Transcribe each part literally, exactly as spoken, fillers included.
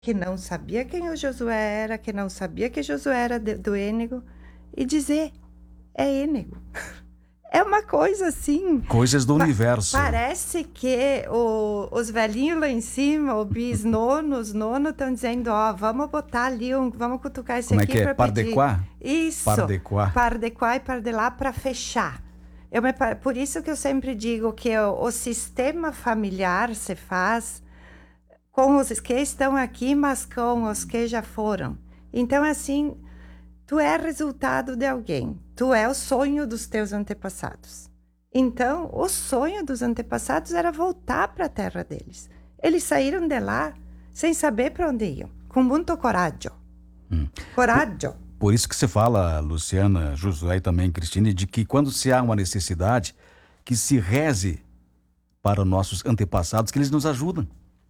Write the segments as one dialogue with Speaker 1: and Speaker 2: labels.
Speaker 1: que não sabia quem o Josué era, que não sabia que Josué era de, do Ênego, e dizer, é Ênego. É uma coisa assim...
Speaker 2: Coisas do
Speaker 1: pa
Speaker 2: universo.
Speaker 1: Parece que o, os velhinhos lá em cima, o bisnono, os nonos, estão dizendo, ó, vamos botar ali, um, vamos cutucar esse
Speaker 2: Como
Speaker 1: aqui
Speaker 2: é que é?
Speaker 1: para pedir.
Speaker 2: Pardequá?
Speaker 1: Isso.
Speaker 2: Pardequá.
Speaker 1: Pardequá e pardelá para fechar. Eu me, por isso que eu sempre digo que o, o sistema familiar se faz com os que estão aqui, mas com os que já foram. Então, assim... Tu é resultado de alguém. Tu é o sonho dos teus antepassados. Então, o sonho dos antepassados era voltar para a terra deles. Eles saíram de lá sem saber para onde iam, com muito coragem.
Speaker 2: Hum.
Speaker 1: Coragem.
Speaker 2: Por, por isso que se fala, Luciana, Josué e também Cristine, de que quando se há uma necessidade, que se reze para nossos antepassados, que eles nos ajudam.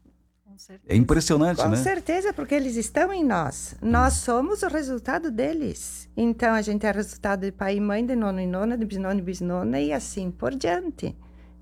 Speaker 2: É impressionante,
Speaker 1: Com
Speaker 2: né?
Speaker 1: Com certeza, porque eles estão em nós. Nós somos o resultado deles. Então, a gente é resultado de pai e mãe, de nono e nona, de bisnono e bisnona, e assim por diante.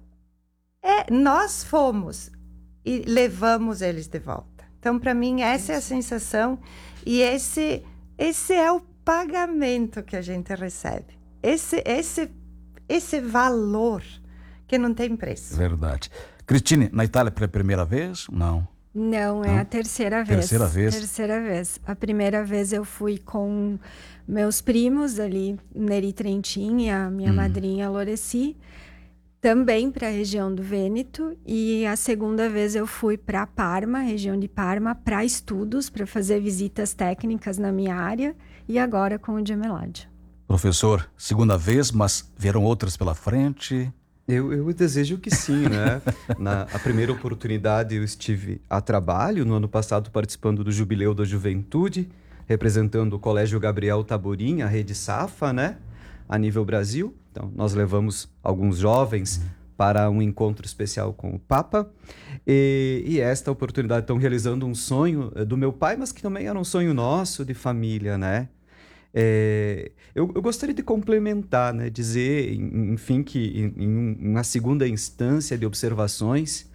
Speaker 1: É, nós fomos e levamos eles de volta. Então, para mim, essa é a sensação e esse, esse é o pagamento que a gente recebe. Esse, esse, esse valor que não tem preço.
Speaker 2: Verdade. Cristine, na Itália pela primeira vez? Não.
Speaker 3: Não, é Não? a terceira vez.
Speaker 2: Terceira vez?
Speaker 3: Terceira vez. A primeira vez eu fui com meus primos ali, Neri Trentin e a minha hum. madrinha Loreci, também para a região do Vêneto. E a segunda vez eu fui para Parma, região de Parma, para estudos, para fazer visitas técnicas na minha área. E agora com o Gemelade.
Speaker 2: Professor, segunda vez, mas vieram outras pela frente...
Speaker 4: Eu, eu desejo que sim, né? Na a primeira oportunidade eu estive a trabalho, no ano passado participando do Jubileu da Juventude, representando o Colégio Gabriel Taborim, a Rede Safa, né? A nível Brasil. Então, nós levamos alguns jovens para um encontro especial com o Papa. E, e esta oportunidade estão realizando um sonho do meu pai, mas que também era um sonho nosso de família, né? É, eu, eu gostaria de complementar, né, dizer, enfim, que em, em uma segunda instância de observações,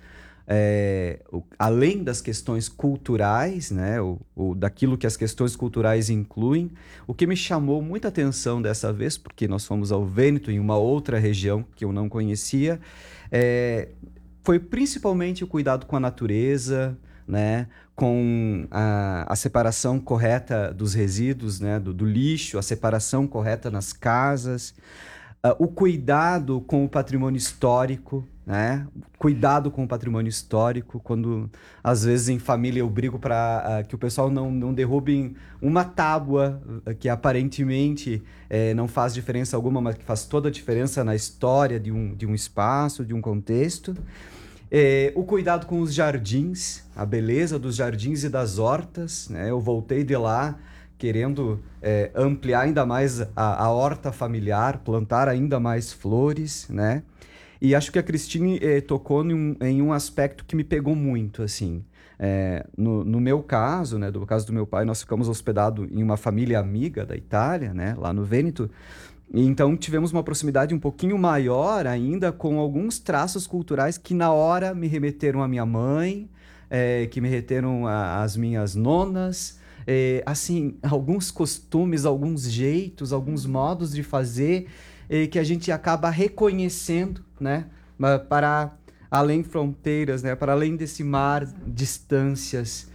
Speaker 4: é, o, além das questões culturais, né, o, o, daquilo que as questões culturais incluem, o que me chamou muita atenção dessa vez, porque nós fomos ao Vêneto, em uma outra região que eu não conhecia, é, foi principalmente o cuidado com a natureza, né, com a, a separação correta dos resíduos, né, do, do lixo, a separação correta nas casas, uh, o cuidado com o patrimônio histórico, né, cuidado com o patrimônio histórico, quando às vezes em família eu brigo para uh, que o pessoal não, não derrube uma tábua uh, que aparentemente uh, não faz diferença alguma, mas que faz toda a diferença na história de um, de um espaço, de um contexto. É, o cuidado com os jardins, a beleza dos jardins e das hortas, né? Eu voltei de lá querendo é, ampliar ainda mais a, a horta familiar, plantar ainda mais flores, né? E acho que a Cristine é, tocou em um, em um aspecto que me pegou muito, assim. É, no, no meu caso, né, do caso do meu pai, nós ficamos hospedados em uma família amiga da Itália, né, lá no Vêneto. Então tivemos uma proximidade um pouquinho maior ainda com alguns traços culturais que na hora me remeteram à minha mãe, é, que me remeteram às minhas nonas, é, assim, alguns costumes, alguns jeitos, alguns modos de fazer é, que a gente acaba reconhecendo, né, para além fronteiras, né, para além desse mar, distâncias.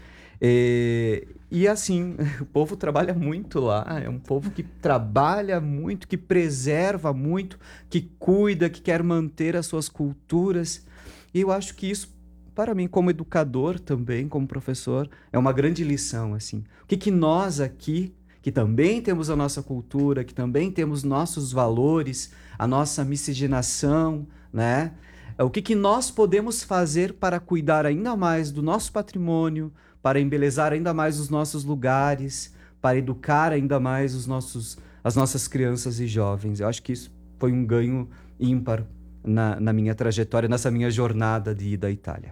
Speaker 4: É, e assim, o povo trabalha muito lá, é um povo que trabalha muito, que preserva muito, que cuida, que quer manter as suas culturas. E eu acho que isso, para mim, como educador também, como professor, é uma grande lição, assim. O que, que nós aqui, que também temos a nossa cultura, que também temos nossos valores, a nossa miscigenação, né? O que, que nós podemos fazer para cuidar ainda mais do nosso patrimônio, para embelezar ainda mais os nossos lugares, para educar ainda mais os nossos, as nossas crianças e jovens. Eu acho que isso foi um ganho ímpar na, na minha trajetória, nessa minha jornada de ida à Itália.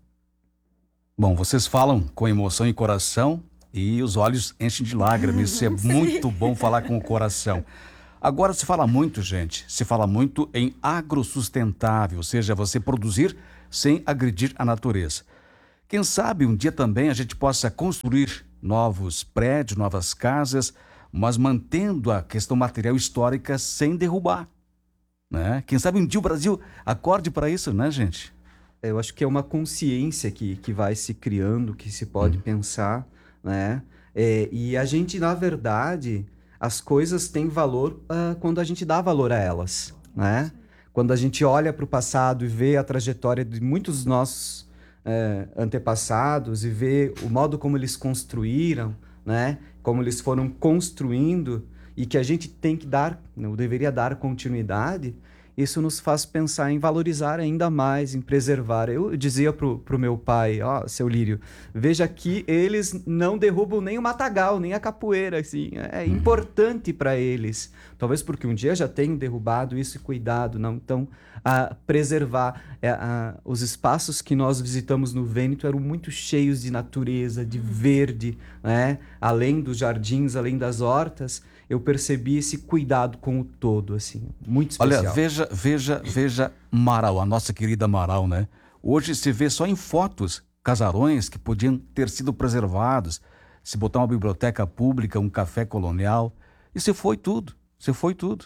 Speaker 2: Bom, vocês falam com emoção e coração e os olhos enchem de lágrimas. Isso é muito bom falar com o coração. Agora se fala muito, gente, se fala muito em agrossustentável, ou seja, você produzir sem agredir a natureza. Quem sabe um dia também a gente possa construir novos prédios, novas casas, mas mantendo a questão material histórica sem derrubar, né? Quem sabe um dia o Brasil acorde para isso, né, gente?
Speaker 4: Eu acho que é uma consciência que, que vai se criando, que se pode
Speaker 2: Hum.
Speaker 4: pensar, né? É, e a gente, na verdade, as coisas têm valor uh, quando a gente dá valor a elas, né? Quando a gente olha para o passado e vê a trajetória de muitos dos nossos uh, antepassados e vê o modo como eles construíram, né? Como eles foram construindo e que a gente tem que dar, não deveria dar continuidade, isso nos faz pensar em valorizar ainda mais, em preservar. Eu dizia pro, pro meu pai, ó, seu Lírio, veja que eles não derrubam nem o matagal, nem a capoeira, assim, é importante para eles. Talvez porque um dia já tenham derrubado isso e cuidado, não? Então, a preservar. É, a, os espaços que nós visitamos no Vêneto eram muito cheios de natureza, de verde, né? Além dos jardins, além das hortas, eu percebi esse cuidado com o todo, assim, muito especial.
Speaker 2: Olha, veja, veja, veja Marau, a nossa querida Marau, né? Hoje se vê só em fotos casarões que podiam ter sido preservados, se botar uma biblioteca pública, um café colonial, e se foi tudo, se foi tudo.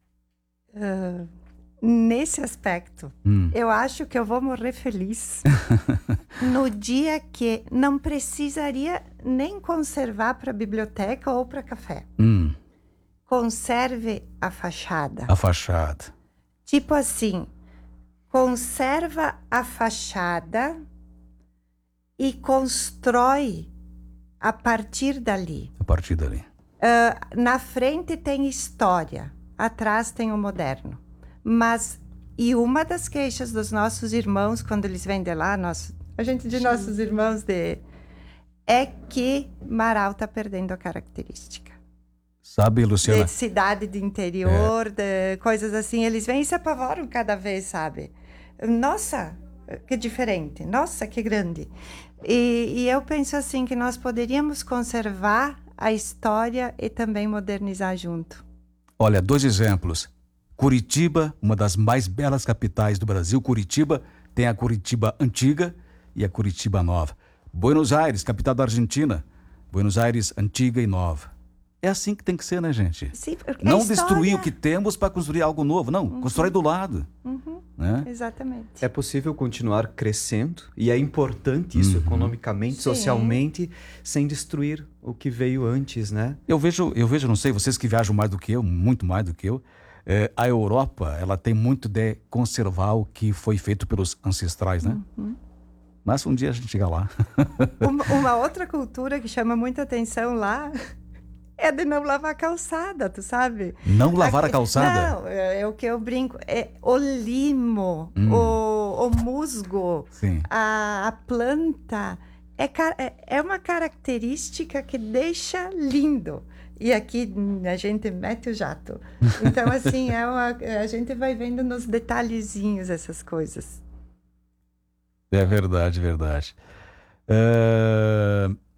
Speaker 1: Uh, nesse aspecto,
Speaker 2: Hum.
Speaker 1: eu acho que eu vou morrer feliz no dia que não precisaria nem conservar para biblioteca ou para café.
Speaker 2: Hum.
Speaker 1: Conserve a fachada.
Speaker 2: A fachada.
Speaker 1: Tipo assim, conserva a fachada e constrói a partir dali.
Speaker 2: A partir dali.
Speaker 1: Uh, na frente tem história, atrás tem o moderno. Mas, e uma das queixas dos nossos irmãos, quando eles vêm de lá, nós, a gente de nossos irmãos, de, é que Marau está perdendo a característica.
Speaker 2: Sabe, Luciana?
Speaker 1: De cidade de interior, é. de coisas assim. Eles vêm e se apavoram cada vez, sabe? Nossa, que diferente. Nossa, que grande. E, e eu penso assim que nós poderíamos conservar a história e também modernizar junto.
Speaker 2: Olha, dois exemplos. Curitiba, uma das mais belas capitais do Brasil. Curitiba tem a Curitiba antiga e a Curitiba nova. Buenos Aires, capital da Argentina. Buenos Aires antiga e nova. É assim que tem que ser, né, gente?
Speaker 1: Sim,
Speaker 2: não
Speaker 1: história...
Speaker 2: destruir o que temos para construir algo novo. Não, uhum. Constrói do lado.
Speaker 1: Uhum.
Speaker 2: Né?
Speaker 1: Exatamente.
Speaker 4: É possível continuar crescendo e é importante isso uhum. economicamente, Sim. socialmente, sem destruir o que veio antes, né?
Speaker 2: Eu vejo, eu vejo, não sei, vocês que viajam mais do que eu, muito mais do que eu, é, a Europa, ela tem muito de conservar o que foi feito pelos ancestrais, né? Uhum. Mas um dia a gente chega lá.
Speaker 1: uma, uma outra cultura que chama muita atenção lá... é de não lavar a calçada, tu sabe?
Speaker 2: Não lavar
Speaker 1: Aqui,
Speaker 2: a calçada?
Speaker 1: Não, é, é o que eu brinco. É o limo, hum. o, o musgo, a, a planta. É, é, é uma característica que deixa lindo. E aqui a gente mete o jato. Então, assim, é uma, a gente vai vendo nos detalhezinhos essas coisas.
Speaker 2: É verdade, verdade. Uh...